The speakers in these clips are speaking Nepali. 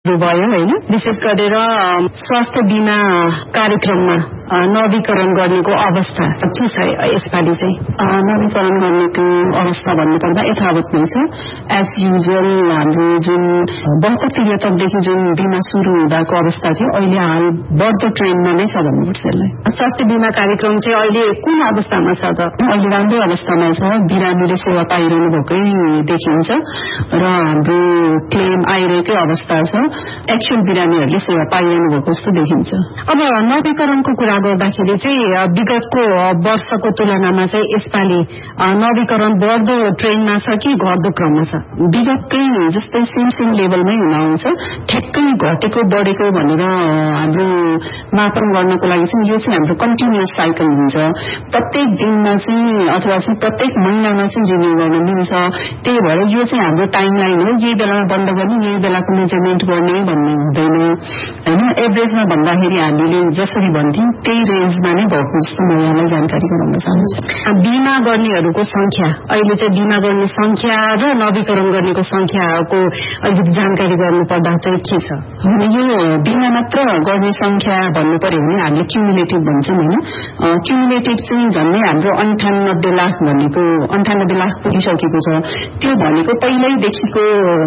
भयो हैन। विशेष गरेर स्वास्थ्य बीमा कार्यक्रममा नवीकरण गर्नेको अवस्था के छ यसपालि चाहिँ? नवीकरण गर्नेको अवस्था भन्नुपर्दा यथावत नै छ। एज युजुअल हाम्रो जुन 72-73देखि जुन बीमा सुरु हुँदाको अवस्था थियो अहिले हाल बढ्दो ट्रेन्डमा नै छ भन्नुपर्छ यसलाई। स्वास्थ्य बीमा कार्यक्रम चाहिँ अहिले कुन अवस्थामा छ त? अहिले राम्रो अवस्थामा छ। बिरामीले सेवा पाइरहनु भएकै देखिन्छ र हाम्रो क्लेम आइरहेकै अवस्था छ। एक्चुअल बिरामीहरूले सेवा पाइरहनु भएको जस्तो देखिन्छ। अब नवीकरणको कुरा गर्दाखेरि चाहिँ विगतको वर्षको तुलनामा चाहिँ यसपालि नवीकरण बढ्दो ट्रेन्डमा छ कि घट्दो क्रममा छ? विगतकै जस्तै सेम लेभलमै हुन आउँछ। ठ्याक्कै घटेको बढेको भनेर हाम्रो मापन गर्नको लागि चाहिँ यो चाहिँ हाम्रो कन्टिन्युअस साइकल हुन्छ। प्रत्येक दिनमा चाहिँ अथवा चाहिँ प्रत्येक महिनामा चाहिँ रिभ्यू गर्न मिल्छ। त्यही भएर यो चाहिँ हाम्रो टाइमलाइन हो। यही बेलामा बन्द गर्ने, यही बेलाको मेजरमेन्ट गर्ने भन्ने हुँदैन हैन। एभरेजमा भन्दाखेरि हामीले जसरी भन्थ्यौं त्यही रेन्जमा नै भएको जस्तो म यहाँलाई जानकारी गराउन चाहन्छु। बीमा गर्नेहरूको संख्या अहिले चाहिँ बीमा गर्ने संख्या र नवीकरण गर्नेको संख्याको अलिकति जानकारी गर्नुपर्दा चाहिँ के छ? यो बीमा मात्र गर्ने संख्या भन्नु पर्यो भने हामीले क्युमुलेटिभ भन्छौँ हैन। क्युमुलेटिभ चाहिँ झन्डै हाम्रो 98 लाख भनेको 98 लाख पुगिसकेको छ। त्यो भनेको पहिल्यैदेखिको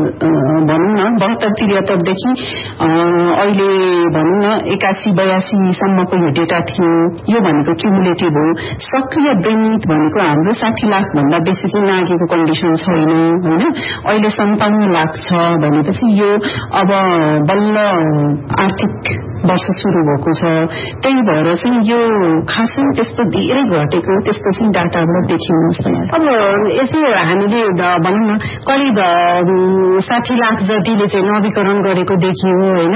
भनौँ न 72-73 देखि अहिले भनौँ न 81-82 सम्मको यो डेटा थियो। यो भनेको क्युमुलेटिभ हो। सक्रिय बेनिफिट भनेको हाम्रो 60 लाख भन्दा बेसी चाहिँ नागेको कन्डिसन छैन हैन। अहिले 57 लाख छ भनेपछि यो अब बल्ल आर्थिक वर्ष सुरु भएको छ। त्यही भएर चाहिँ यो खासै त्यस्तो धेरै घटेको त्यस्तो चाहिँ डाटाबाट देखिन्छ। अब यसो हामीले भनौँ न करिब 60 लाख जतिले चाहिँ नवीकरण गरेको देखियो हैन।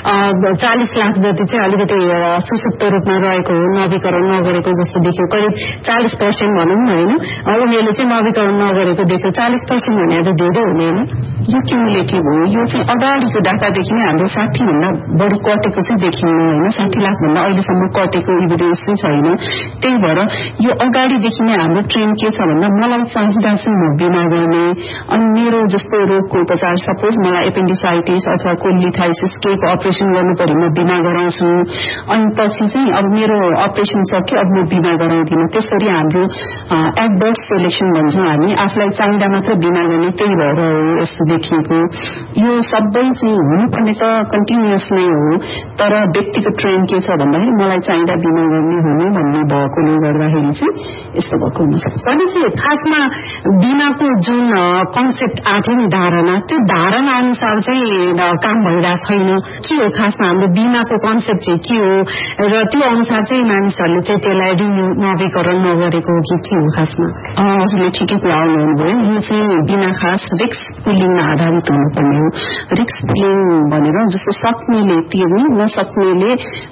40 लाख जति चाहिँ अलिकति सुसुप्त रूपमा रहेको हो, नवीकरण नगरेको जस्तो देखियो। करिब 40% भनौँ न हैन। उनीहरूले चाहिँ नवीकरण नगरेको देख्यो। 40% भने त धेरै हुने हैन। यो क्युमुलेटिभ हो। यो चाहिँ अगाडिको डाटादेखि नै हाम्रो 60 भन्दा बढी कटेको चाहिँ देखिनु हैन। 60 लाख भन्दा अहिलेसम्म कटेको इभिडेन्स चाहिँ छैन। त्यही भएर यो अगाडिदेखि नै हाम्रो ट्रेन्ड के छ भन्दा मलाई चाहिँदा चाहिँ म बिमा गर्ने, अनि मेरो जस्तो रोगको उपचार सपोज मलाई एपेन्डिसाइटिस अथवा कोलिथाइसिस केको अपरेसन गर्नु पर्यो म बिमा गराउँछु। अनि पछि चाहिँ अब मेरो अपरेसन सक्यो अब म बिमा गराउँदिन। त्यसरी हाम्रो एडभर्स सेलेक्सन भन्छौँ हामी। आफूलाई चाहिँदा मात्र बिमा गर्ने त्यही भएर हो यस्तो देखिएको। यो सबै चाहिँ हुनुपर्ने त कन्टिन्युअस नै हो। तर व्यक्तिगत ट्रेन्ड के छ भन्दाखेरि मलाई चाहिँदा बिमा गर्ने हुने भन्ने भएकोले गर्दाखेरि चाहिँ यस्तो भएको हुनसक्छ। भनेपछि खासमा बिमाको जुन कन्सेप्ट आथ्यो नि धारणा, त्यो धारणा अनुसार चाहिँ काम भइरहेको छैन। के हो खासमा हाम्रो बिमाको कन्सेप्ट चाहिँ के हो र त्यो अनुसार चाहिँ मानिसहरूले चाहिँ त्यसलाई रिन्यू नवीकरण नगरेको हो कि के हो खासमा? हजुरले ठिकै कुरा आउनुभयो। यो चाहिँ बिमा खास रिस्क पुलिङमा आधारित हुनुपर्ने हो। रिस्क पुलिङ भनेर जस्तो सक्नेले तिर्ने, नसक्नेले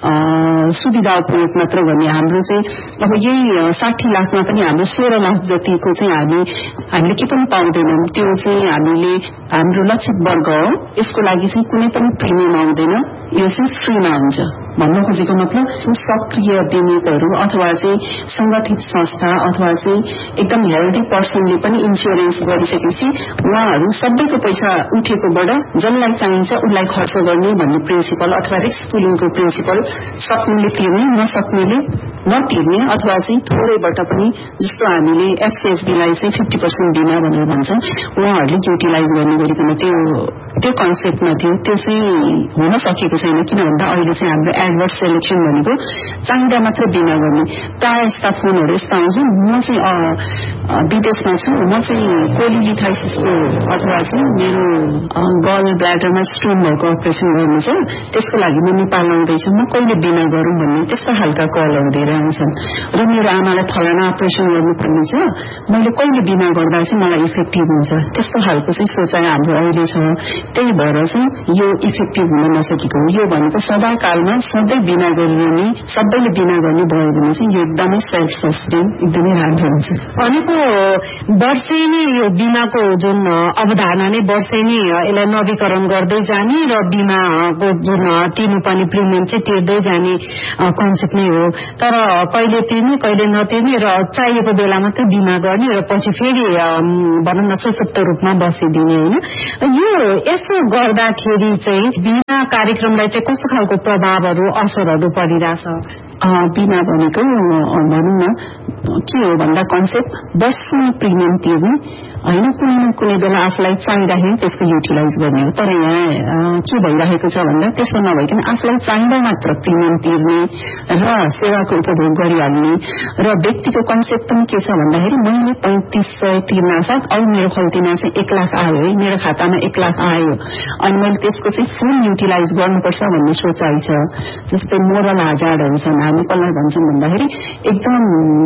सुविधा उपयोग मात्र गर्ने। हाम्रो चाहिँ अब यही 60 लाखमा पनि हाम्रो 16 लाख जतिको चाहिँ हामीले के पनि पाउँदैनौँ। त्यो चाहिँ हामीले हाम्रो लक्षित वर्ग हो। यसको लागि चाहिँ कुनै पनि प्रिमियम आउँदैन। यो चाहिँ फ्रीमा हुन्छ। भन्न खोजेको मतलब सक्रिय बिमितहरू अथवा चाहिँ संगठित संस्था अथवा चाहिँ एकदम हेल्दी पर्सनले पनि इन्स्योरेन्स गरिसकेपछि उहाँहरू सबैको पैसा उठेकोबाट जसलाई चाहिन्छ उसलाई खर्च गर्ने भन्ने प्रिन्सिपल अथवा रिस्क पुलिङको प्रिन्सिपल सक्नेले तिर्ने, नसक्नेले नतिर्ने अथवा चाहिँ थोरैबाट पनि जस्तो हामीले एफसीएसबीलाई चाहिँ 50% बिमा भनेर भन्छौँ उहाँहरूले युटिलाइज गर्ने गरिकन त्यो कन्सेप्टमा थियो। त्यो चाहिँ हुन सकेको छैन। किन भन्दा अहिले चाहिँ हाम्रो एडभर्स सेलेक्सन भनेको चाहिँदा मात्र बिमा गर्ने। प्रायः यस्ता फोनहरू यस्ता आउँछ म चाहिँ विदेशमा छु, म चाहिँ कोलिथाइसिसको अथवा चाहिँ मेरो गल ब्ल्याडरमा स्टोन भएको अपरेसन गर्नु छ, त्यसको लागि म नेपाल आउँदैछु, म कहिले बिमा गरौँ भन्ने त्यस्तो खालका कलहरू धेरै आउँछन्। र मेरो आमालाई फलाना अपरेसन गर्नुपर्ने छ, मैले कहिले बिमा गर्दा चाहिँ मलाई इफेक्टिभ हुन्छ, त्यस्तो खालको चाहिँ सोचाइ हाम्रो अहिले छ। त्यही भएर चाहिँ यो इफेक्टिभ हुन नसकेको हो। यो भनेको सदाकालमा सधैँ बिमा गरिरहने, सबैले बिमा गर्ने भयो भने चाहिँ यो एकदमै सेल्फ सस्टेन एकदमै राम्रो हुन्छ। भनेको वर्षेनी यो बिमाको जुन अवधारणा नै वर्षेनी यसलाई नवीकरण गर्दै जाने र बिमाको जुन तिर्नुपर्ने प्रिमियम चाहिँ तिर्दै जाने कन्सेप्ट नै हो। तर कहिले तिर्ने कहिले नतिर्ने र चाहिएको बेला मात्रै बिमा गर्ने र पछि फेरि भनौँ न सशक्त रूपमा बसिदिने होइन। यो यसो गर्दाखेरि गर्दाखेरि चाहिँ बिमा कार्यक्रमलाई चाहिँ कस्तो खालको प्रभावहरू असरहरू परिरहेछ? बिमा भनेको भनौँ न के हो भन्दा कन्सेप्ट वर्षमा प्रिमियम तिर्ने होइन, कुनै न कुनै बेला आफूलाई चाहिँदाखेरि त्यसको युटिलाइज गर्ने हो। तर यहाँ के भइरहेको छ भन्दा त्यसो नभइकन आफूलाई चाहिँदा मात्र प्रिमियम तिर्ने र सेवाको उपभोग गरिहाल्ने। र व्यक्तिको कन्सेप्ट पनि के छ भन्दाखेरि मैले 3500 तिर्न साथ अरू मेरो खल्तीमा चाहिँ 1 लाख आयो है, मेरो खातामा 1 लाख आयो अनि मैले त्यसको चाहिँ फुल युटिलाइज गर्नुपर्छ भन्ने सोचाइ छ। जस्तै मोरल हजार्डहरू छन्, हामी कसलाई भन्छौँ भन्दाखेरि एकदम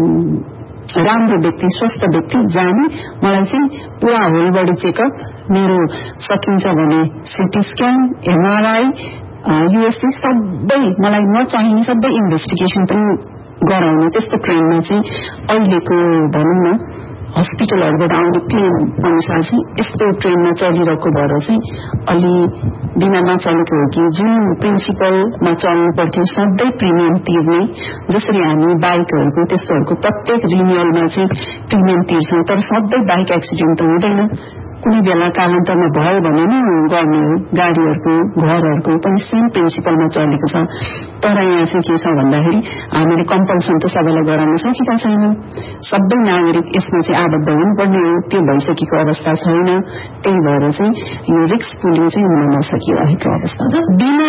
राम्रो व्यक्ति, स्वस्थ व्यक्ति जाने, मलाई चाहिँ पुरा होल बडी चेकअप, मेरो सकिन्छ भने सिटी स्क्यान, एमआरआई, युएससी सबै मलाई नचाहिने सबै इन्भेस्टिगेसन पनि गराउने, त्यस्तो ट्रेन्डमा चाहिँ अहिलेको भनौँ न हस्पिटलहरूबाट आउने क्लेम अनुसार चाहिँ यस्तो ट्रेनमा चलिरहेको भएर चाहिँ अलि बिना नचलेको हो कि जुन प्रिन्सिपलमा चल्नु पर्थ्यो सधैँ प्रिमियम तिर्ने, जसरी हामी बाइकहरूको त्यस्तोहरूको प्रत्येक रिन्युअलमा चाहिँ प्रिमियम तिर्छौँ, तर सधैँ बाइक एक्सिडेन्ट त हुँदैन, कुनै बेला कालान्तरमा भयो भने नै गर्ने हो। गाडीहरूको घरहरूको पनि सेम प्रिन्सिपलमा चलेको छ। तर यहाँ चाहिँ के छ भन्दाखेरि हामीले कम्पल्सन त सबैलाई गराउन सकेका छैनौँ। सबै नागरिक यसमा चाहिँ आबद्ध हुनुपर्ने हो, त्यो भइसकेको अवस्था छैन। त्यही भएर चाहिँ यो रिस्क पुलिङ चाहिँ हुन नसकिरहेको अवस्था छ।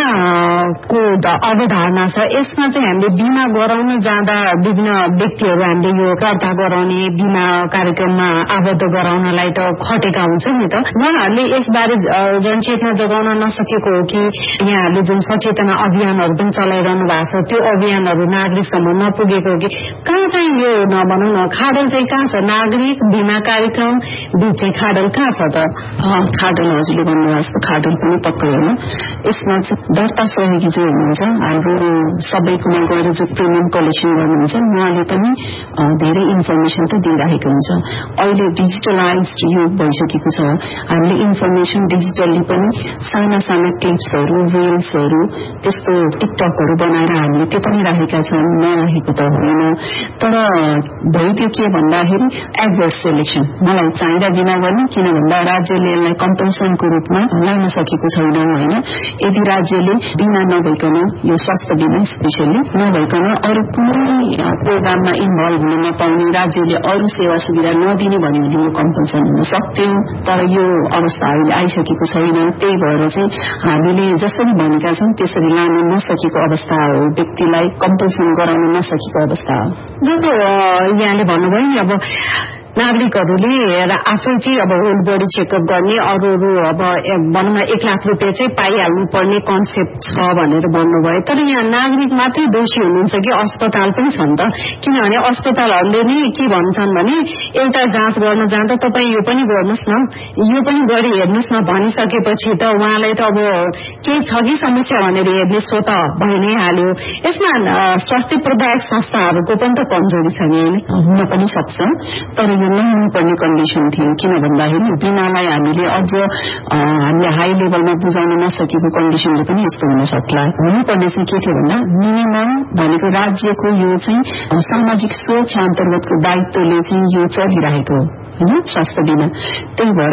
बिमाको अवधारणा छ, यसमा चाहिँ हामीले बिमा गराउन जाँदा विभिन्न व्यक्तिहरू हामीले यो दर्ता गराउने बिमा कार्यक्रममा आबद्ध गराउनलाई त खटेका हुन्छ नि त। उहाँहरूले यसबारे जनचेतना जगाउन नसकेको हो कि यहाँहरूले जुन सचेतना अभियानहरू पनि चलाइरहनु भएको छ त्यो अभियानहरू नागरिकसम्म नपुगेको हो कि कहाँ चाहिँ यो नभनौँ न खाडल चाहिँ कहाँ छ? नागरिक बिमा कार्यक्रम बीच चाहिँ खाडल कहाँ छ त? खाडल हजुरले भन्नुभएको जस्तो खाडल पनि पक्कै होइन। यसमा चाहिँ दर्ता सहयोगी जो हुनुहुन्छ हाम्रो सबैकोमा गएर जो प्रिमियम कलेक्सन गर्नुहुन्छ उहाँले पनि धेरै इन्फर्मेसन त दिइरहेको हुन्छ। अहिले डिजिटलाइज युग भइसकेको छ, हामीले इन्फर्मेसन डिजिटल्ली पनि साना साना क्लिप्सहरू, रिल्सहरू, त्यस्तो टिकटकहरू बनाएर हामीले त्यो पनि राखेका छौँ, नराखेको त होइन। तर भइदियो के भन्दाखेरि एडभर्स सेलेक्सन, मलाई चाहिँदा बिमा गर्ने, किन भन्दा राज्यले यसलाई कम्पल्सनको रूपमा ल्याउन सकेको छैन होइन। यदि राज्यले बिमा नभइकन, यो स्वास्थ्य बिमा स्पेसली नभइकन अरू कुनै प्रोग्राममा इन्भल्भ हुन नपाउने, राज्यले अरू सेवा सुविधा नदिने भन्यो भने यो कम्पल्सन हुन सक्थ्यो। तर यो अवस्था अहिले आइसकेको छैन। त्यही भएर चाहिँ हामीले जसरी भनेका छौँ त्यसरी लान नसकेको अवस्था हो, व्यक्तिलाई कम्पल्सन गराउन नसकेको अवस्था हो। जस्तो यहाँले भन्नुभयो नि अब नागरिकहरूले आफै चाहिँ अब होल बडी चेकअप गर्ने, अरू अब भनौँ न 1 लाख रुपियाँ चाहिँ पाइहाल्नु पर्ने कन्सेप्ट छ भनेर भन्नुभयो। तर यहाँ नागरिक मात्रै दोषी हुनुहुन्छ कि अस्पताल पनि छ नि त? किनभने अस्पतालहरूले नै के भन्छन् भने एउटा जाँच गर्न जाँदा तपाईँ यो पनि गर्नुहोस् न, यो पनि गरी हेर्नुहोस् न भनिसकेपछि त उहाँलाई त अब केही छ कि समस्या भनेर हेर्ने सो त भइ नै हाल्यो। यसमा स्वास्थ्य प्रदायक संस्थाहरूको पनि त कमजोरी छ नि? हुन पनि सक्छ, तर यो नहुनुपर्ने कन्डिसन थियो। किन भन्दाखेरि बिमालाई हामीले अझ हामीले हाई लेभलमा बुझाउन नसकेको कन्डिसनले पनि यस्तो हुन सक्ला। हुनुपर्ने चाहिँ के थियो भन्दा मिनिमम भनेको राज्यको यो चाहिँ सामाजिक सुरक्षा अन्तर्गतको दायित्वले चाहिँ यो चलिरहेको होइन स्वास्थ्य बिमा। त्यही भएर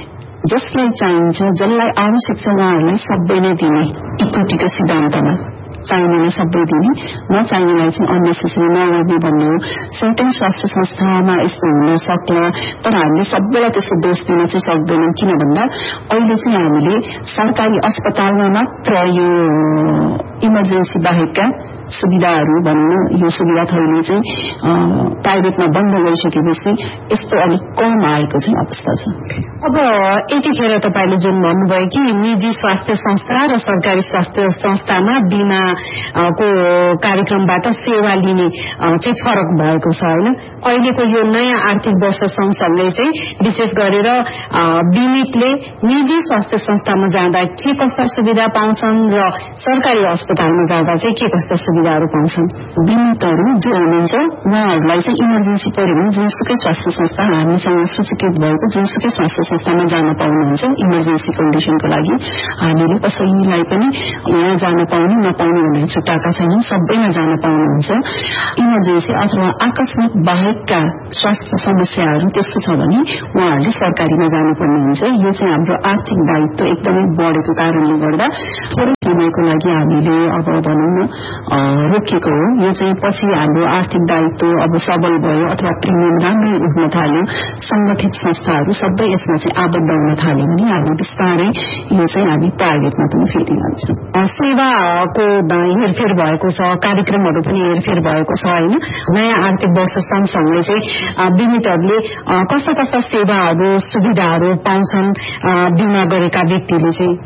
जसलाई चाहिन्छ, जसलाई आवश्यक छ उहाँहरूलाई सबै नै दिने, इक्विटीको सिद्धान्तमा चाहिनेलाई सबै दिने, नचाहिनेलाई चाहिँ अननेसेसरी नगर्ने भन्ने हो। सर्टेन स्वास्थ्य संस्थामा यस्तो हुन सक्ला, तर हामीले सबैलाई त्यस्तो दोष दिन चाहिँ सक्दैनौँ। किन भन्दा अहिले चाहिँ हामीले सरकारी अस्पतालमा मात्र यो इमर्जेन्सी बाहेकका सुविधाहरू भनौँ, यो सुविधा थैली चाहिँ प्राइभेटमा बन्द गरिसकेपछि यस्तो अलिक कम आएको चाहिँ अवस्था छ। अब यतिखेर तपाईँले जुन भन्नुभयो कि निजी स्वास्थ्य संस्था र सरकारी स्वास्थ्य संस्थामा बिमा को कार्यक्रमबाट सेवा लिने चाहिँ फरक भएको छ होइन। अहिलेको यो नयाँ आर्थिक वर्ष सँगसँगै चाहिँ विशेष गरेर बिमितले निजी स्वास्थ्य संस्थामा जाँदा के कस्ता सुविधा पाउँछन् र सरकारी अस्पतालमा जाँदा चाहिँ के कस्ता सुविधाहरू पाउँछन्? बिमितहरू जो हुनुहुन्छ उहाँहरूलाई चाहिँ इमर्जेन्सी पर्यो भने जुनसुकै स्वास्थ्य संस्था हामीसँग सूचीकृत भएको जुनसुकै स्वास्थ्य संस्थामा जान पाउनुहुन्छ। इमर्जेन्सी कन्डिसनको लागि हामीले कसैलाई पनि यहाँ जान पाउने नपाउने भनेर छुट्याएका छैनौँ, सबैमा जान पाउनुहुन्छ। इमर्जेन्सी अथवा आकस्मिक बाहेकका स्वास्थ्य समस्याहरू त्यस्तो छ भने उहाँहरूले सरकारीमा जानुपर्ने हुन्छ। यो चाहिँ हाम्रो आर्थिक दायित्व एकदमै बढेको कारणले गर्दा थोरै समयको लागि हामीले अब भनौँ न रोकिएको हो। यो चाहिँ पछि हाम्रो आर्थिक दायित्व अब सबल भयो अथवा प्रिमियम राम्रै उठ्न थाल्यो, संगठित संस्थाहरू सबै यसमा चाहिँ आबद्ध हुन थाल्यो भने हामी बिस्तारै यो चाहिँ हामी टार्गेटमा पनि फेरि लान्छौँ। सेवाको हेरफेर भएको छ, कार्यक्रमहरू पनि हेरफेर भएको छ होइन। नयाँ आर्थिक वर्ष सँगसँगै चाहिँ बिमितहरूले कस्ता कस्ता सेवाहरू सुविधाहरू पाउँछन् बिमा गरेका व्यक्तिले चाहिँ?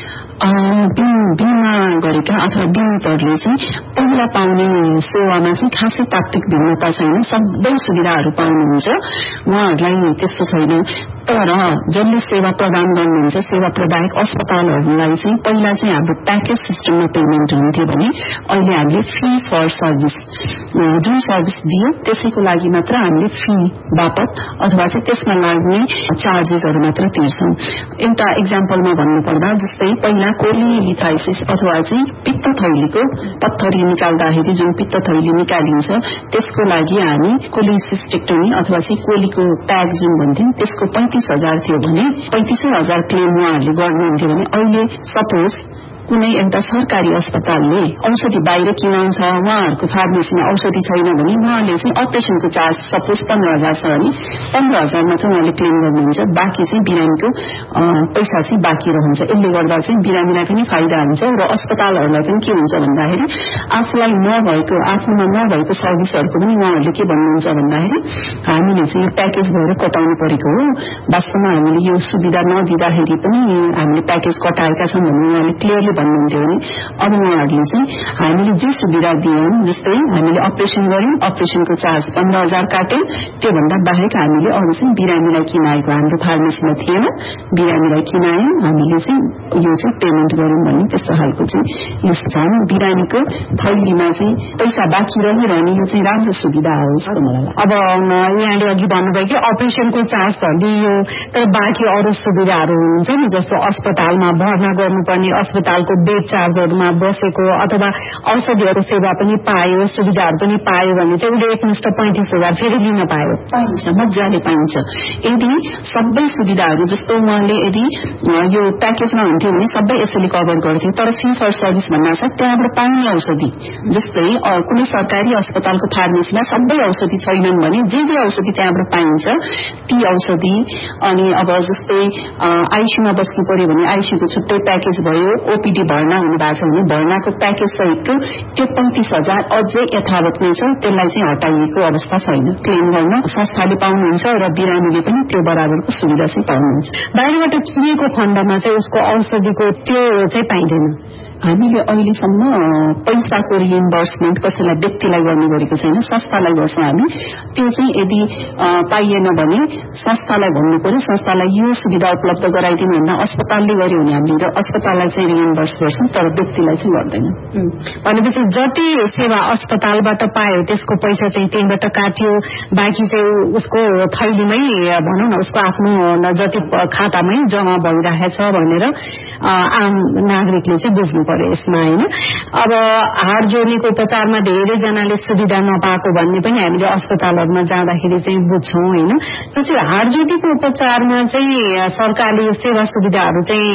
बिमा गरेका अथवा बिमितहरूले चाहिँ पहिला पाउने सेवामा चाहिँ खासै तात्विक भिन्नता छैन, सबै सुविधाहरू पाउनुहुन्छ। उहाँहरूलाई त्यस्तो छैन। तर जसले सेवा प्रदान गर्नुहुन्छ सेवा प्रदायक अस्पतालहरूलाई चाहिँ पहिला चाहिँ हाम्रो प्याकेज सिस्टममा पेमेन्ट हुन्थ्यो भने अहिले हामीले फ्री फर सर्भिस जुन सर्भिस दियो त्यसैको लागि मात्र हामीले फी बापत अथवा चाहिँ त्यसमा लाग्ने चार्जेसहरू मात्र तिर्छौं। एउटा एक्जाम्पलमा भन्नुपर्दा जस्तै पहिला कोलिलिथाइसिस अथवा चाहिँ पित्त थैलीको पत्थरी निकाल्दाखेरि जुन पित्त थैली निकालिन्छ त्यसको लागि हामी कोलिसिस्टेक्टोमी अथवा चाहिँ कोलीको प्याक जुन भन्थ्यौं त्यसको 35,000 थियो भने 35,000 क्लेम उहाँहरूले गर्नुहुन्थ्यो भने अहिले सपोज कुनै एउटा सरकारी अस्पतालले औषधि बाहिर किनाउँछ, उहाँहरूको फार्मेसीमा औषधि छैन भने उहाँले चाहिँ अपरेसनको चार्ज सपोज 15,000 छ भने 15,000 मात्र उहाँले क्लेम गर्नुहुन्छ, बाँकी चाहिँ बिरामीको पैसा चाहिँ बाँकी रहन्छ। यसले गर्दा चाहिँ बिरामीलाई पनि फाइदा हुन्छ र अस्पतालहरूलाई पनि के हुन्छ भन्दाखेरि आफूलाई आफ्नोमा नभएको सर्भिसहरूको पनि उहाँहरूले के भन्नुहुन्छ भन्दाखेरि हामीले चाहिँ यो प्याकेज भएर कटाउनु परेको हो, वास्तवमा हामीले यो सुविधा नदिँदाखेरि पनि हामीले प्याकेज कटाएका छौँ भन्ने उहाँले क्लियरली भन्नुहुन्थ्यो भने अब उहाँहरूले चाहिँ हामीले जे सुविधा दियौं जस्तै हामीले अपरेसन गर्यौं, अपरेसनको चार्ज 15,000 काट्यौं, त्योभन्दा बाहेक हामीले अरू चाहिँ बिरामीलाई किनाएको हाम्रो फार्मेसीमा थिएन, बिरामीलाई किनायौं, हामीले चाहिँ यो चाहिँ पेमेन्ट गर्यौं भन्ने त्यस्तो खालको चाहिँ यो छन्। बिरामीको थैलीमा चाहिँ पैसा बाँकी रहिरहने यो चाहिँ राम्रो सुविधा हो जस्तो मलाई लाग्छ। अब यहाँले अघि भन्नुभयो कि अपरेसनको चार्ज त दियो तर बाँकी अरू सुविधाहरू हुन्छ नि, जस्तो अस्पतालमा भर्ना गर्नुपर्ने अस्पतालको बेड चार्जहरूमा बसेको अथवा औषधिहरूको सेवा पनि पायो, सुविधाहरू पनि पायो भने चाहिँ उसले एकमुष्ट 35,000 फेरि लिन पाइन्छ, मजाले पाइन्छ। यदि सबै सुविधाहरू जस्तो उहाँले यदि यो प्याकेजमा हुन्थ्यो भने सबै यसैले कभर गर्थ्यो, तर फी फर सर्भिस भन्दा छ त्यहाँबाट पाउने औषधि जस्तै कुनै सरकारी अस्पतालको फार्मेसीमा सबै औषधि छैनन् भने जे औषधि त्यहाँबाट पाइन्छ ती औषधि, अनि अब जस्तै आइसीयूमा बस्नु पर्यो भने आइसीयूको छुट्टै प्याकेज भयो, ओपीडी भर्ना हुनु भएको छ भने भर्नाको प्याकेज सहितको त्यो 35,000 अझै यथावत नै छ, त्यसलाई चाहिँ हटाइएको अवस्था छैन। क्लेम गर्न संस्थाले पाउनुहुन्छ र बिरामीले पनि त्यो बराबरको सुविधा चाहिँ पाउनुहुन्छ। बाहिरबाट किनेको खण्डमा चाहिँ उसको औषधिको त्यो चाहिँ पाइँदैन। हामीले अहिलेसम्म पैसाको रिइम्बर्समेन्ट कसैलाई व्यक्तिलाई गर्ने गरेको छैन, संस्थालाई गर्छौं हामी। त्यो चाहिँ यदि पाइएन भने संस्थालाई भन्नु पर्यो, संस्थालाई यो सुविधा उपलब्ध गराइदिनु भन्दा अस्पतालले गर्यो भने हामीले अस्पताललाई चाहिँ रिइम्बर्स गर्छौं तर व्यक्तिलाई चाहिँ गर्दैन। भनेपछि जति सेवा अस्पतालबाट पायो त्यसको पैसा चाहिँ त्यहीबाट काट्यो, बाँकी चाहिँ उसको थैलीमै भनौँ न उसको आफ्नो जति खातामै जम्मा भइरहेछ भनेर आम नागरिकले चाहिँ बुझ्नु पर्यो यसमा होइन। अब हाड जोड्नेको उपचारमा धेरैजनाले सुविधा नपाएको भन्ने पनि हामीले अस्पतालहरूमा जाँदाखेरि चाहिँ बुझ्छौं होइन। त्यसैले हाड जोड्नेको उपचारमा चाहिँ सरकारले यो सेवा सुविधाहरू चाहिँ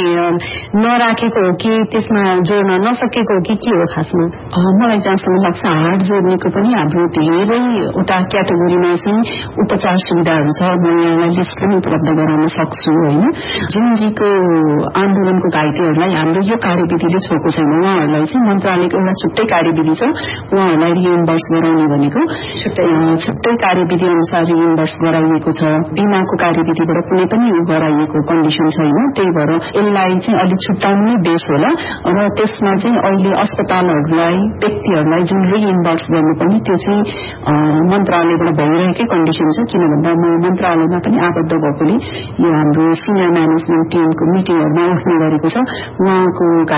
नराखेको हो कि त्यसमा जोड्न नसकेको हो कि के हो खासमा? मलाई जहाँसम्म लाग्छ हाड जोड्नेको पनि हाम्रो धेरैवटा क्याटेगोरीमा चाहिँ उपचार सुविधाहरू छ, म यहाँलाई लिस्ट पनि उपलब्ध गराउन सक्छु होइन। जुनजीको आन्दोलनको घाइतेहरूलाई हाम्रो यो कार्यविधिले छोएको छैन, उहाँहरूलाई चाहिँ मन्त्रालयको एउटा छुट्टै कार्यविधि छ, उहाँहरूलाई रिइम्बर्स गराउने भनेको छुट्टै कार्यविधि अनुसार रिइम्बर्स गराइएको छ। बिमाको कार्यविधिबाट कुनै पनि गराइएको कन्डिसन छैन, त्यही भएर यसलाई चाहिँ अलिक छुट्टाउने बेस होला र त्यसमा चाहिँ अहिले अस्पतालहरूलाई व्यक्तिहरूलाई जुन रिइम्बर्स गर्नुपर्ने त्यो चाहिँ मन्त्रालयबाट भइरहेकै कन्डिसन छ। किन भन्दा म मन्त्रालयमा पनि आबद्ध भएकोले यो हाम्रो सिनियर म्यानेजमेन्ट टिमको मिटिङहरूमा उठ्ने गरेको छ, उहाँको घाइतेहरूलाई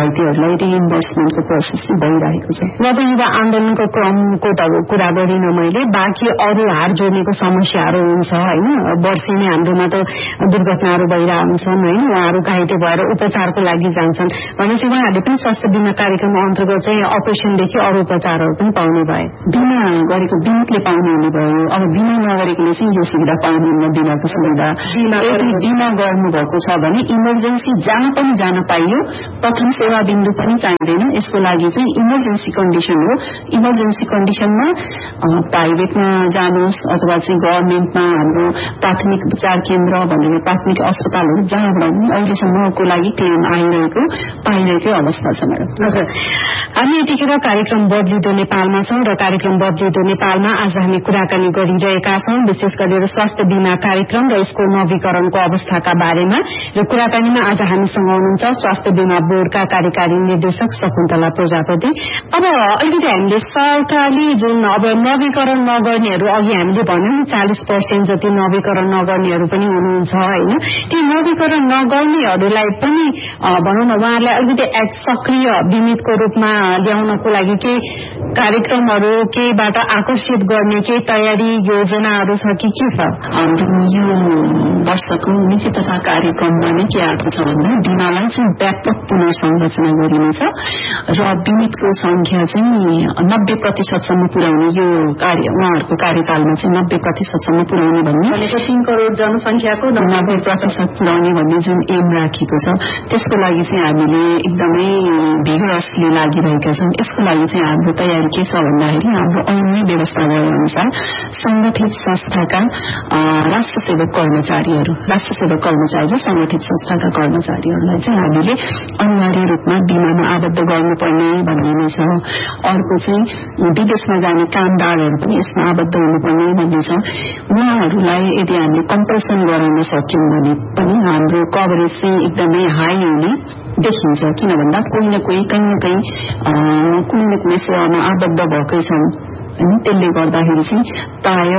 रिइम्बर्समेन्टको प्रोसेस भइरहेको छ। गत युवा आन्दोलनको क्रमको त कुरा गरिन मैले, बाँकी अरू हार जोड्नेको समस्याहरू हुन्छ होइन। वर्षै नै हाम्रोमा त दुर्घटनाहरू भइरहेको हुन्छन् होइन, उहाँहरू घाइते भएर उपचारको लागि जान्छन् भनेपछि उहाँहरूले पनि स्वास्थ्य बीमा कार्यक्रम अन्तर्गत चाहिँ अपरेसनदेखि अरू उपचारहरू पनि पाउने भए। बिमा गरेको बिमितले पाउनु हुने भयो। अब बिमा नगरेकोले चाहिँ यो सुविधा पाउनुहुन्न, बिमाको सुविधा। यदि बिमा गर्नुभएको छ भने इमर्जेन्सी जहाँ पनि जान पाइयो, प्रथम सेवा बिन्दु पनि चाहिँदैन। यसको लागि चाहिँ इमर्जेन्सी कन्डिसन हो। इमर्जेन्सी कन्डिसनमा प्राइभेटमा जानुहोस् अथवा चाहिँ गभर्मेन्टमा हाम्रो प्राथमिक उपचार केन्द्र भनेर प्राथमिक अस्पतालहरू जहाँबाट पनि अहिलेसम्मको लागि क्लेम पाइरहेकै अवस्था छ। हजुर, हामी यतिखेर कार्यक्रम बदलिदो नेपालमा छौं र कार्यक्रम बदलिदो नेपालमा आज हामी कुराकानी गरिरहेका छौं विशेष गरेर स्वास्थ्य बीमा कार्यक्रम र यसको नवीकरणको अवस्थाका बारेमा। र कुराकानीमा आज हामीसँग हुनुहुन्छ स्वास्थ्य बीमा बोर्डका कार्यकारी निर्देशक शकुन्तला प्रजापति। अब अलिकति हामीले सरकारले जुन अब नवीकरण नगर्नेहरू, अघि हामीले भन्यौं 40% जति नवीकरण नगर्नेहरू पनि हुनुहुन्छ होइन, ती नवीकरण नगर्नेहरूलाई पनि भनौं न उहाँहरूलाई अलिकति सक्रिय बिमितको रूपमा ल्याउनको लागि केही कार्यक्रमहरू केहीबाट आकर्षित गर्ने केही तयारी योजनाहरू छ कि के छ? हाम्रो यो वर्षको नीति तथा कार्यक्रममा नै के आएको छ भन्दा बिमालाई चाहिँ व्यापक पुनर्संरचना गरिनेछ र बिमितको संख्या चाहिँ 90% पुर्याउने यो उहाँहरूको कार्यकालमा चाहिँ 90% पुर्याउने भन्ने 3 करोड़ जनसंख्याको 90% पुर्याउने भन्ने जुन एम राखिएको छ, त्यसको लागि चाहिँ हामीले एकदमै भिगरसली लागिरहेका छौं। यसको लागि चाहिँ हाम्रो तयारी के छ भन्दाखेरि हाम्रो ऐनमै व्यवस्था भए अनुसार संगठित संस्थाका राष्ट्र सेवक कर्मचारी र संगठित संस्थाका कर्मचारीहरूलाई चाहिँ हामीले अनिवार्य रूपमा बिमामा आबद्ध गर्नुपर्ने भन्ने नै छ। अर्को चाहिँ विदेशमा जाने कामदारहरू पनि यसमा आबद्ध हुनुपर्ने भन्ने छ। उहाँहरूलाई यदि हामीले कम्पल्सन गराउन सक्यौं भने पनि हाम्रो कभरेज चाहिँ एकदमै हाई हुने देखिन्छ। किन भन्दा कोही न कोही कहीँ न कहीँ कुनै न कुनै सेवामा आबद्ध भएकै छन् होइन। त्यसले गर्दाखेरि चाहिँ प्राय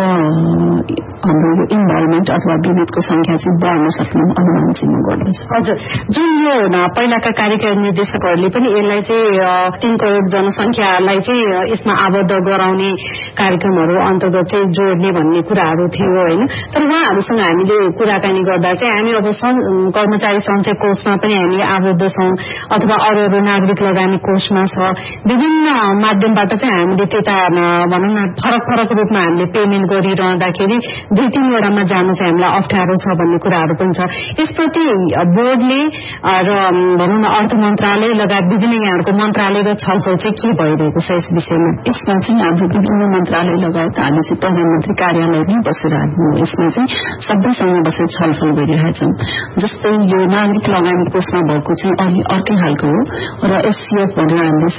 हाम्रो यो इन्भाइरोमेन्ट अथवा बिमितको संख्या चाहिँ बढ्न सक्ने अनुमान चाहिँ म गर्दछु। हजुर, जुन यो पहिलाका कार्यकारी निर्देशकहरूले पनि यसलाई चाहिँ 3 करोड़ जनसंख्यालाई चाहिँ यसमा आबद्ध गराउने कार्यक्रमहरू अन्तर्गत चाहिँ जोड्ने भन्ने कुराहरू थियो होइन। तर उहाँहरूसँग हामीले कुराकानी गर्दा चाहिँ हामी अब कर्मचारी सञ्चय कोषमा पनि हामी आबद्ध छौं अथवा अरू नागरिक लगानी कोषमा छ। विभिन्न माध्यमबाट चाहिँ हामीले त्यता भनौं न फरक रूपमा हामीले पेमेन्ट गरिरहँदाखेरि 2-3 वटामा जानु चाहिँ हामीलाई अप्ठ्यारो छ भन्ने कुराहरू पनि छ। यसप्रति बोर्डले र भनौं न अर्थ मन्त्रालय लगायत विभिन्न यहाँहरूको मन्त्रालयको छलफल चाहिँ के भइरहेको छ यस विषयमा? यसमा चाहिँ हाम्रो विभिन्न मन्त्रालय लगायत हामी चाहिँ प्रधानमन्त्री कार्यालय नै बसेर यसमा चाहिँ सबैसँग बसेर छलफल गरिरहेछौं। जस्तै यो नागरिक लगानी कोषमा भएको चाहिँ अर्कै खालको हो र एससीएफ भनेर हामीले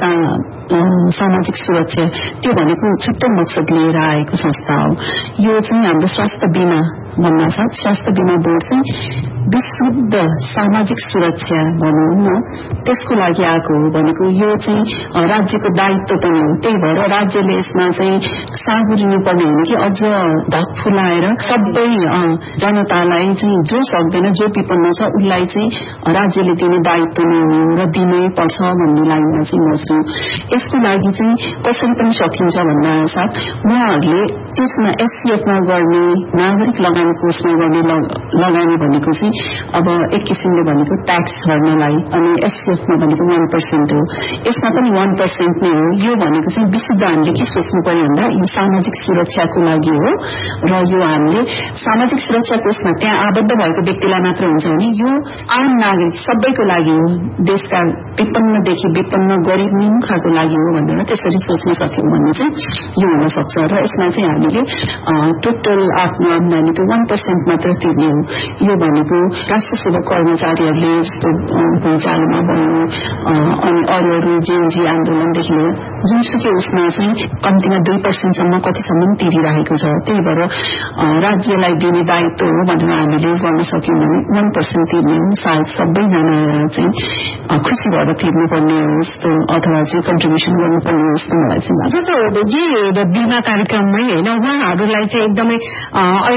सामाजिक सुरक्षा त्यो भनेको छुट्टै मकसद लिएर आएको संस्था हो। यो चाहिँ हाम्रो स्वास्थ्य बीमा भन्नासाथ स्वास्थ्य बीमा बोर्ड चाहिँ विशुद्ध सामाजिक सुरक्षा भनौं न त्यसको लागि आएको हो भनेको यो चाहिँ राज्यको दायित्व पनि हो। त्यही भएर राज्यले यसमा चाहिँ साँगुरिनु पर्ने होइन कि अझ धक फुलाएर सबै जनतालाई चाहिँ जो सक्दैन जो विपन्न छ उसलाई चाहिँ राज्यले दिने दायित्व नै हो र दिनै पर्छ भन्ने लाइनमा चाहिँ म छु। यसको लागि चाहिँ कसरी पनि सकिन्छ भन्दा साथ उहाँहरूले त्यसमा एससीएफमा गर्ने नागरिक लगानी कोषमा गर्ने लगानी भनेको चाहिँ अब एक किसिमले भनेको ट्याक्स झर्नलाई अनि एससीएफमा भनेको 1% हो। यसमा पनि 1% नै हो। यो भनेको चाहिँ विशुद्ध हामीले के सोच्नु पर्यो भन्दा यो सामाजिक सुरक्षाको लागि हो र यो हामीले सामाजिक सुरक्षा कोषमा त्यहाँ आबद्ध भएको व्यक्तिलाई मात्र हुन्छ भने यो आम नागरिक सबैको लागि हो। देशका विपन्नदेखि विपन्न गरिब निमुखाको लागि हो भनेर त्यसरी सोच्न सक्यौं भने चाहिँ यो हुन सक्छ र यसमा चाहिँ हामीले टोटल आफ्नो आम्दानीको 1% मात्र तिर्ने हो। यो भनेको राष्ट्र सेवक कर्मचारीहरूले जस्तो भूइँचालोमा भयो अनि अरू जेएनजी आन्दोलनदेखि लिएर जुनसुकै उसमा चाहिँ कम्तीमा 2% सम्म कतिसम्म तिरिरहेको छ। त्यही भएर राज्यलाई दिने दायित्व हो भनेर हामीले गर्न सक्यौं भने 1% तिर्ने हो। सायद सबैजना चाहिँ खुसी भएर तिर्नुपर्ने हो जस्तो अथवा चाहिँ कन्ट्रिब्युसन गर्नुपर्ने हो जस्तो मलाई चाहिँ लाग्छ। जस्तो यो बीमा कार्यक्रममै होइन उहाँहरूलाई चाहिँ एकदमै अहिलेसम्म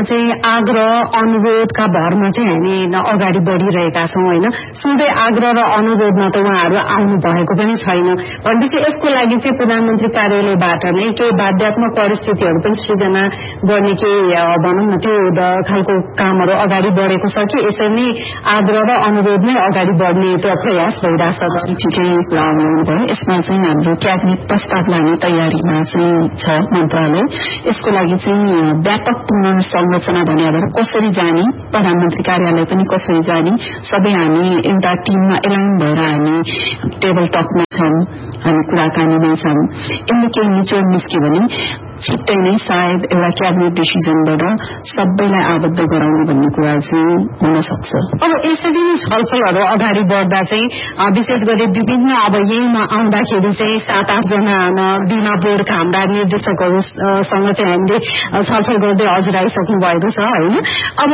चाहिँ आग्रह अनुरोधका भरमा चाहिँ हामी अगाडि बढिरहेका छौं होइन। सधैँ आग्रह र अनुरोधमा त उहाँहरू आउनु भएको पनि छैन भनेपछि यसको लागि चाहिँ प्रधानमन्त्री कार्यालयबाट नै केही बाध्यात्मक परिस्थितिहरू पनि सृजना गर्ने केही भनौँ न त्यो खालको कामहरू अगाडि बढेको छ कि यसरी नै आग्रह र अनुरोधमै अगाडि बढ्ने त्यो प्रयास भइरहेछ। ठिकै कुरा आउनुभयो। यसमा चाहिँ हाम्रो क्याबिनेट प्रस्ताव लाने तयारीमा चाहिँ छ मन्त्रालय। यसको लागि चाहिँ व्यापक पुनर्संरचना भनेर कसरी जाने, प्रधानमन्त्री कार्यालय पनि कसरी जाने, सबै हामी एउटा टिममा एलाइन भएर हामी टेबल टकमा छौं, हामी कुराकानीमै छौं। यसले केही निचोड निस्क्यो भने छिट्टै नै सायद एउटा क्याबिनेट डिसिजनबाट सबैलाई आबद्ध गराउने भन्ने कुरा चाहिँ हुन सक्छ। अब यसरी नै छलफलहरू अगाडि बढ्दा चाहिँ विशेष गरी विभिन्न अब यहीमा आउँदाखेरि चाहिँ 7-8 जना बिमा बोर्डका हाम्रा निर्देशकहरूसँग चाहिँ हामीले छलफल गर्दै हजुर आइसक्नु भएको छ होइन। अब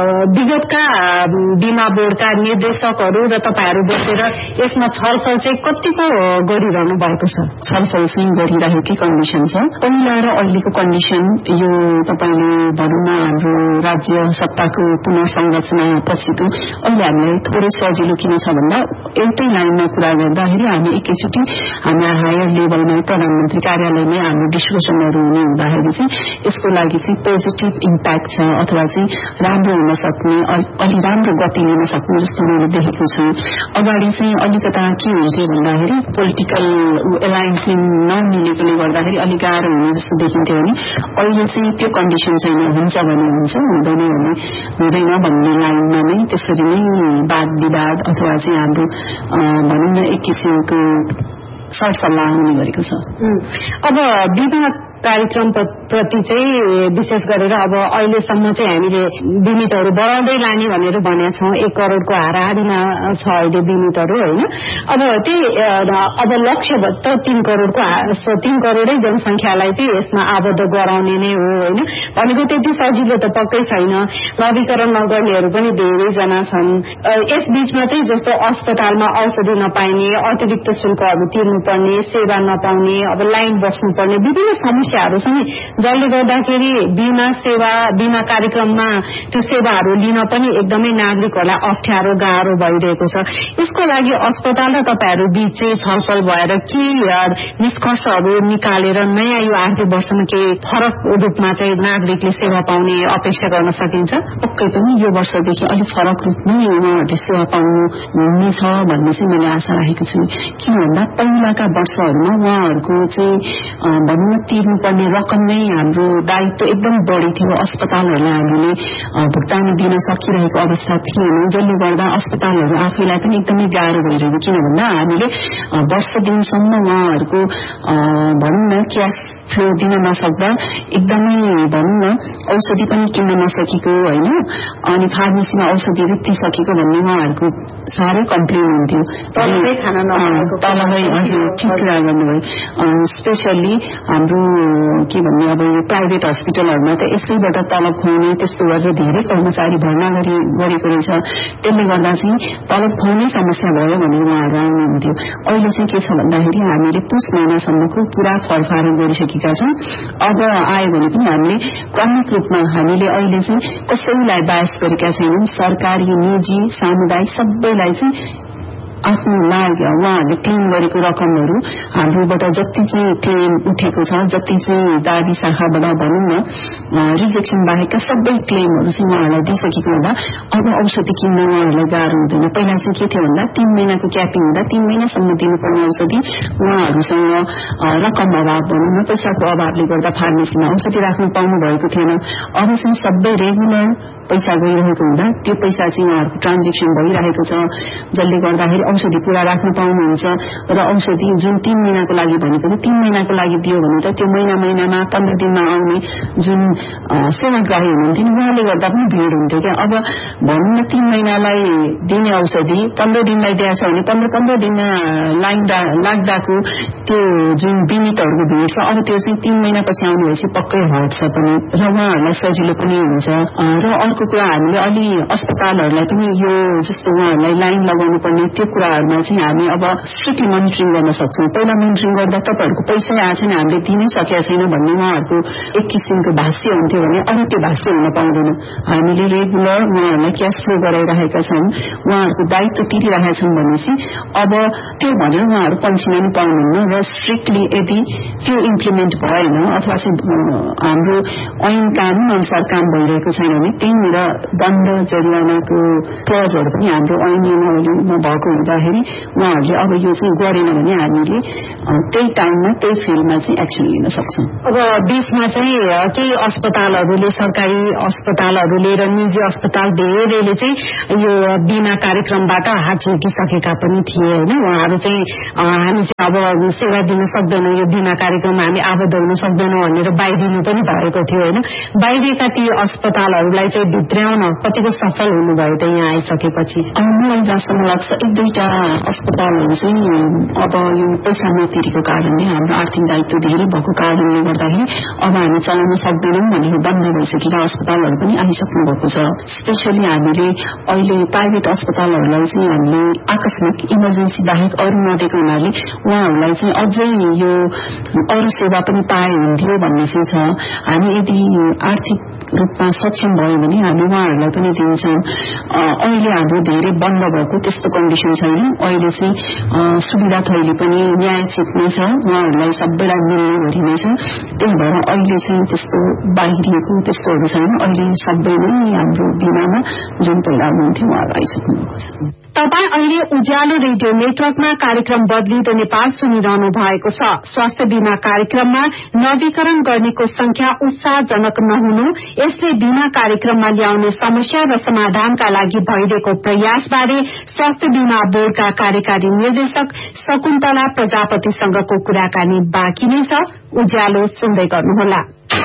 विगतका बिमा बोर्डका निर्देशकहरू र तपाईहरू बसेर यसमा छलफल चाहिँ कतिको गरिरहनु भएको छ? छलफल चाहिँ गरिरहेकै कन्डिसन छ। पहिला र अहिलेको कन्डिसन यो तपाईले भनौँ न हाम्रो राज्य सत्ताको पुनर्संरचना पछिको अहिले हामीलाई थोरै सजिलो किन छ भन्दा एउटै लाइनमा कुरा गर्दाखेरि हामी एकैचोटि हाम्रा हायर लेभलमा प्रधानमन्त्री कार्यालयमै हाम्रो डिस्कसनहरू हुने हुँदाखेरि चाहिँ यसको लागि चाहिँ पोजिटिभ इम्प्याक्ट छ अथवा चाहिँ राम्रो हुन सक्ने, अलि राम्रो गति लिन सक्ने जस्तो मैले देखेको छु। अगाडि चाहिँ अलिकता के हुन्थ्यो भन्दाखेरि पोलिटिकल एलाइन्समेन्ट नमिलेकोले गर्दाखेरि अलिक गाह्रो हुने जस्तो देखिन्थ्यो भने अहिले चाहिँ त्यो कन्डिसन छैन। हुन्छ भने हुन्छ, हुँदैन भने हुँदैन भन्ने लाइनमा नै त्यसरी नै वाद विवाद अथवा चाहिँ हाम्रो भनौँ न एक किसिमको सरसल्लाह हुने गरेको छ। अब विभिन्न कार्यक्रम प्रति चाहिँ विशेष गरेर अब अहिलेसम्म चाहिँ हामीले बिमितहरू बढाउँदै लाने भनेर भनेका छौं। 1 करोडको हाराहारीमा छ अहिले बिमितहरू होइन। अब त्यही अब लक्ष्य त 3 करोडै जनसंख्यालाई चाहिँ यसमा आबद्ध गराउने नै हो होइन। भनेको त्यति सजिलो त पक्कै छैन। नवीकरण नगर्नेहरू पनि धेरैजना छन्। यस बीचमा चाहिँ जस्तो अस्पतालमा औषधि नपाइने, अतिरिक्त शुल्कहरू तिर्नुपर्ने, सेवा नपाउने, अब लाइन बस्नुपर्ने विभिन्न समस्याहरू छन् जसले गर्दाखेरि बीमा कार्यक्रममा त्यो सेवाहरू लिन पनि एकदमै नागरिकहरूलाई अप्ठ्यारो गाह्रो भइरहेको छ। यसको लागि अस्पताल र तपाईहरू बीच चाहिँ छलफल भएर के निष्कर्षहरू निकालेर नयाँ यो आर्थिक वर्षमा केही फरक रूपमा चाहिँ नागरिकले सेवा पाउने अपेक्षा गर्न सकिन्छ? पक्कै पनि यो वर्षदेखि अलिक फरक रूपमै उहाँहरूले सेवा पाउनुहुनेछ भन्ने चाहिँ मैले आशा राखेको छु। किन भन्दा पहिलाका वर्षहरूमा उहाँहरूको चाहिँ भनौँ न तिर्नुपर्ने रकम नै हाम्रो दायित्व एकदम बढी थियो। अस्पतालहरूलाई हामीले भुक्तानी दिन सकिरहेको अवस्था थिएन, जसले गर्दा अस्पतालहरू आफैलाई पनि एकदमै गाह्रो भइरहेको। किन भन्दा हामीले वर्ष दिनसम्म उहाँहरूको भनौँ न क्यास फ्लो दिन नसक्दा एकदमै भनौँ न औषधि पनि किन्न नसकेको होइन, अनि फार्मेसीमा औषधि रुटिसकेको भन्ने उहाँहरूको साह्रै कम्प्लेन हुन्थ्यो। तलबै खाना नपाएको, तलबै ठिक कुरा गर्नुभयो। स्पेसल्ली हाम्रो के भन्ने अब यो प्राइभेट हस्पिटलहरूमा त यसैबाट तलब खुवाउने त्यस्तो गरेर धेरै कर्मचारी भर्ना गरेको रहेछ। त्यसले गर्दा चाहिँ तलब खुवाउने समस्या भयो भने उहाँहरू आउनुहुन्थ्यो। अहिले चाहिँ के छ भन्दाखेरि हामीले पुस महिनासम्मको पुरा फरफार गरिसकेका छौँ। अब आयो भने पनि हामीले क्रमिक रूपमा हामीले अहिले चाहिँ कसैलाई बायस गरेका छैनौँ। सरकारी, निजी, सामुदायिक सबैलाई चाहिँ आफ्नो उहाँहरूले क्लेम गरेको रकमहरू हाम्रोबाट जति चाहिँ क्लेम उठेको छ, जति चाहिँ दाबी शाखाबाट भनौँ न रिजेक्सन बाहेकका सबै क्लेमहरू चाहिँ उहाँहरूलाई दिइसकेको हुँदा अब औषधि किन्न उहाँहरूलाई गाह्रो हुँदैन। पहिला चाहिँ के थियो भन्दा 3 महिनाको क्यापिङ हुँदा 3 महिनासम्म दिनुपर्ने औषधि उहाँहरूसँग रकम अभाव भनौँ न पैसाको अभावले गर्दा फार्मेसीमा औषधि राख्नु पाउनु भएको थिएन। अब चाहिँ सबै रेगुलर पैसा गइरहेको हुँदा त्यो पैसा चाहिँ उहाँहरूको ट्रान्जेक्सन भइरहेको छ, जसले गर्दाखेरि औषधि पूरा राख्न पाउनुहुन्छ। र औषधि जुन 3 महिनाको लागि भनेको 3 महिनाको लागि दियो भने त त्यो महिनामा 15 दिनमा आउने जुन सेवाग्राही हुनुहुन्थ्यो उहाँले गर्दा पनि भिड हुन्थ्यो क्या। अब भनौँ न 3 महिनालाई दिने औषधि 15 दिनलाई दिएछ भने 15 दिनमा लाइन लाग्दाको त्यो जुन बिमितहरूको भिड छ अब त्यो चाहिँ 3 महिनापछि आउनु भएपछि पक्कै हट्छ पनि र उहाँहरूलाई सजिलो पनि हुन्छ। र अर्को कुरा हामीले अलि अस्पतालहरूलाई पनि यो जस्तो उहाँहरूलाई लाइन लगाउनु पर्ने त्यो कुराहरूमा चाहिँ हामी अब स्ट्रिक्टली मोनिटरिङ गर्न सक्छौं। पहिला मोनिटरिङ गर्दा तपाईहरुको पैसा आएको छैन, हामीले दिनै सकेका छैन भन्ने उहाँहरूको एक किसिमको भाष्य हुन्थ्यो भने अरू त्यो भाष्य हुन पाउँदैन। हामीले रेगुलर उहाँहरूलाई क्याश फ्लो गराइरहेका छौं, उहाँहरूको दायित्व तिरिरहेका छौं भनेपछि अब त्यो भनेर उहाँहरू पन्सिना पनि पाउनुहुन्न र स्ट्रिक्टली यदि त्यो इम्प्लिमेन्ट भएन अथवा हाम्रो ऐन कानून अनुसार काम भइरहेको छैन भने त्यहीँनिर दण्ड जरिवानाको क्लजहरू पनि हाम्रो ऐन नियमावलीमा भएको हुँदाखेरि उहाँहरूले अब यो चाहिँ गरेन भने हामीले त्यही टाइममा त्यही फिल्डमा चाहिँ एक्सन लिन सक्छौं। अब देशमा चाहिँ केही अस्पतालहरूले, सरकारी अस्पतालहरूले र निजी अस्पताल धेरैले चाहिँ यो बिमा कार्यक्रमबाट हात झिकिसकेका पनि थिए होइन। उहाँहरू चाहिँ हामी चाहिँ अब सेवा दिन सक्दैनौं, यो बिमा कार्यक्रममा हामी आबद्ध हुन सक्दैनौं भनेर बाहिरिनु पनि भएको थियो होइन। बाहिरिएका ती अस्पतालहरूलाई चाहिँ भित्र्याउन कतिको सफल हुनुभयो त यहाँ आइसकेपछि? मलाई जहाँसम्म लाग्छ एक दुईटा अस्पतालहरू चाहिँ अब यो पैसा नतिरेको कारणले, हाम्रो आर्थिक दायित्व धेरै भएको कारणले गर्दाखेरि अब हामी चलाउन सक्दैनौं भनेर बन्द भइसकेका अस्पतालहरू पनि आइसक्नु भएको छ। स्पेशली हामीले अहिले प्राइभेट अस्पतालहरूलाई चाहिँ हामीले आकस्मिक इमर्जेन्सी बाहेक अरू नदिएको हुनाले उहाँहरूलाई चाहिँ अझै यो अरू सेवा पनि पाए हुन्थ्यो भन्ने चाहिँ छ। हामी यदि आर्थिक रूपमा सक्षम भयो भने हामी उहाँहरूलाई पनि दिन्छौं। अहिले हाम्रो धेरै बन्द भएको त्यस्तो कन्डिसन छैन। अहिले चाहिँ सुविधा थैली पनि न्यायोचित नै छ, उहाँहरूलाई सबैलाई मिल्ने गरी नै छ। त्यही भएर अहिले चाहिँ त्यस्तो बाहिरिएको त्यस्तोहरू छैन। अहिले सबै नै हाम्रो बिमामा जुन पहिला हुनुहुन्थ्यो उहाँहरू आइसक्नु भएको छ। तपाईँ अहिले उज्यालो रेडियो नेटवर्कमा कार्यक्रम बदलिदो नेपाल सुनिरहनु भएको छ। स्वास्थ्य बीमा कार्यक्रममा नवीकरण गर्नेको संख्या उत्साहजनक नहुनु, यसले बीमा कार्यक्रममा ल्याउने समस्या र समाधानका लागि भइरहेको प्रयासबारे स्वास्थ्य बीमा बोर्डका कार्यकारी निर्देशक शकुन्तला प्रजापतिसँगको कुराकानी बाँकी नै छ। उज्यालो सुन्दै गर्नुहोला।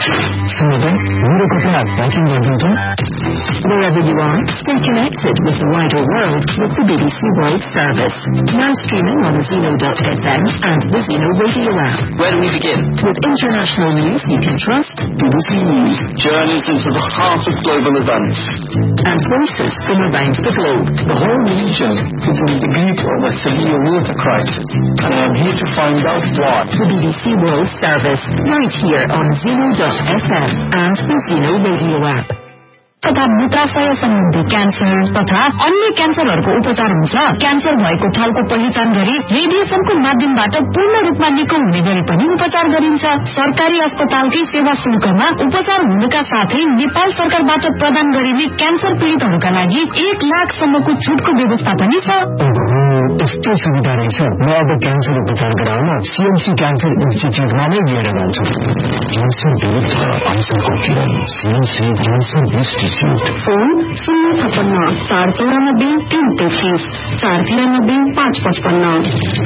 Wherever you are, stay connected with the wider world with the BBC World Service. Now streaming on Zeno.fm and the Zeno Radio app. Where do we begin? With international news you can trust, BBC News. Journeys into the heart of global events. And voices from around the globe. The whole region is in the grip of a severe water crisis, and I am here to find out why. The BBC World Service, right here on Zeno.fm and the Zeno Radio app. तथा मूत्राशय सम्बन्धी क्यान्सर तथा अन्य क्यान्सरहरूको उपचार हुन्छ। क्यान्सर भएको ठाउँको पहिचान गरी रेडिएसनको माध्यमबाट पूर्ण रूपमा निको हुने गरी पनि उपचार गरिन्छ। सरकारी अस्पतालकै सेवा शुल्कमा उपचार हुनुका साथै नेपाल सरकारबाट प्रदान गरिने क्यान्सर पीड़ितहरूका लागि 1 लाखसम्मको छुटको व्यवस्था पनि छ। यस्तो सुविधा रहेछ। म अब क्यान्सर उपचार गराउन सीएमसी क्यान्सर इन्स्टिच्युटमा नै लिएर जान्छु। क्यान्सर विरुद्ध आशंका किरण, सीएमसी क्यान्सर इन्स्टिच्युट। फोन 056 494 333 493 555।